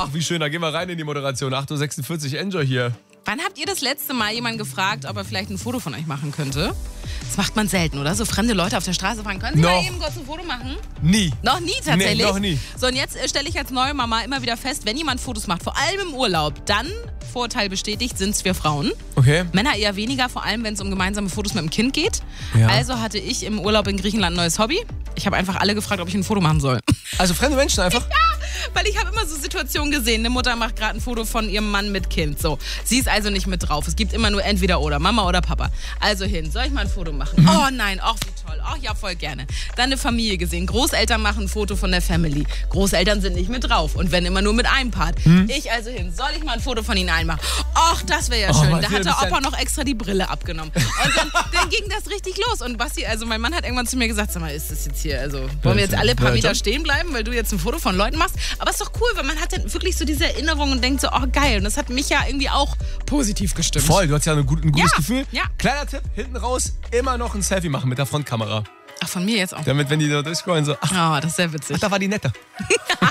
Ach, wie schön, da gehen wir rein in die Moderation. 8.46 Uhr, Enjoy hier. Wann habt ihr das letzte Mal jemanden gefragt, ob er vielleicht ein Foto von euch machen könnte? Das macht man selten, oder? So fremde Leute auf der Straße fragen, können Sie mal eben kurz ein Foto machen? Nie. Noch nie tatsächlich? Nee, noch nie. So, und jetzt stelle ich als neue Mama immer wieder fest, wenn jemand Fotos macht, vor allem im Urlaub, dann, Vorurteil bestätigt, sind es wir Frauen. Okay. Männer eher weniger, vor allem wenn es um gemeinsame Fotos mit dem Kind geht. Ja. Also hatte ich im Urlaub in Griechenland ein neues Hobby. Ich habe einfach alle gefragt, ob ich ein Foto machen soll. Also fremde Menschen einfach? Ja, weil ich habe immer so Situationen gesehen. Eine Mutter macht gerade ein Foto von ihrem Mann mit Kind. So, sie ist also nicht mit drauf. Es gibt immer nur entweder oder, Mama oder Papa. Also hin, soll ich mal ein Foto machen? Oh nein, ach wie toll. Ach ja, voll gerne. Dann eine Familie gesehen. Großeltern machen ein Foto von der Family. Großeltern sind nicht mit drauf. Und wenn immer nur mit einem Part. Ich also hin, soll ich mal ein Foto von ihnen einmachen? Ach, das wäre ja schön. Da hat der Opa noch extra die Brille abgenommen. Und dann ging das richtig los. Und Basti, also mein Mann hat irgendwann zu mir gesagt, sag mal, ist das jetzt hier, also wollen wir jetzt alle paar Meter stehen bleiben, weil du jetzt ein Foto von Leuten machst? Aber ist doch cool, weil man hat dann wirklich so diese Erinnerung und denkt so, oh geil. Und das hat mich ja irgendwie auch positiv gestimmt. Voll, du hast ja ein gutes Gefühl. Ja. Kleiner Tipp, hinten raus immer noch ein Selfie machen mit der Frontkamera. Ach, von mir jetzt auch. Damit, wenn die da durchscrollen, so, ach, das ist sehr witzig. da war die nette.